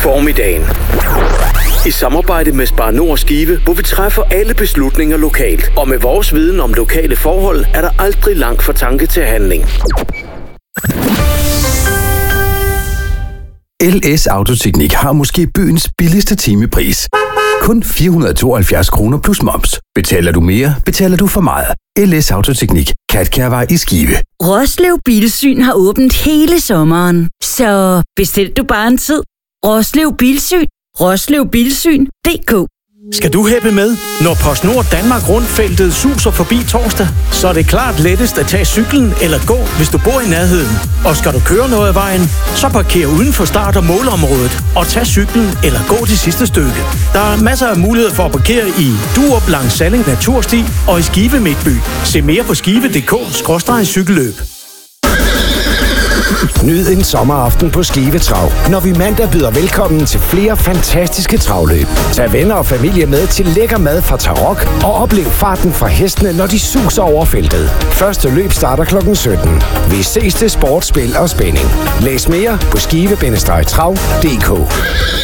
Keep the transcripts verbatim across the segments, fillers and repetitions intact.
Formiddagen. I samarbejde med Spar Nord Skive, hvor vi træffer alle beslutninger lokalt. Og med vores viden om lokale forhold, er der aldrig langt fra tanke til handling. L S Autoteknik har måske byens billigste timepris. Kun fire hundrede og tooghalvfjerds kroner plus moms. Betaler du mere, betaler du for meget. L S Autoteknik. Katkærvej i Skive. Roslev Bilsyn har åbent hele sommeren. Så bestil du bare en tid. Roslev Bilsyn. roslev bilsyn punktum d k. Skal du hæppe med, når PostNord Danmark Rundfeltet suser forbi torsdag? Så er det klart lettest at tage cyklen eller gå, hvis du bor i nærheden. Og skal du køre noget af vejen, så parker uden for start- og målområdet og tag cyklen eller gå det sidste stykke. Der er masser af muligheder for at parkere i Durup langs Salling Natursti og i Skive Midtby. Se mere på skive punktum d k skråstreg cykelløb. Nyd en sommeraften på Skive Trav, når vi mandag byder velkommen til flere fantastiske travløb. Tag venner og familie med til lækker mad fra Tarok og oplev farten fra hestene, når de suser over feltet. Første løb starter klokken sytten. Vi ses til sport, spil og spænding. Læs mere på skive bindestreg trav punktum d k.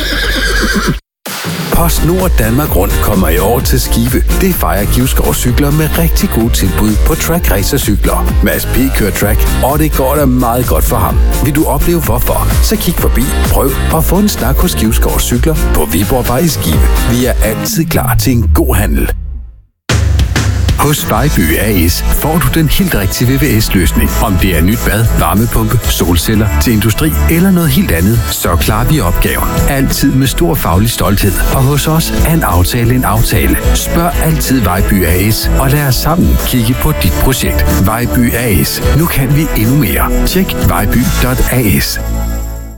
PostNord Danmark Rundt kommer i år til Skive. Det fejrer Givskov Cykler med rigtig gode tilbud på track racercykler. Mads P. kører track, og det går da meget godt for ham. Vil du opleve hvorfor? Så kig forbi, prøv og få en snak hos Givskov Cykler på Viborgvej i Skive. Vi er altid klar til en god handel. Hos Vejby A S får du den helt rigtige V V S-løsning. Om det er nyt bad, varmepumpe, solceller til industri eller noget helt andet, så klarer vi opgaven. Altid med stor faglig stolthed. Og hos os er en aftale en aftale. Spørg altid Vejby A S, og lad os sammen kigge på dit projekt. Vejby A S. Nu kan vi endnu mere. Tjek vejby punktum a s.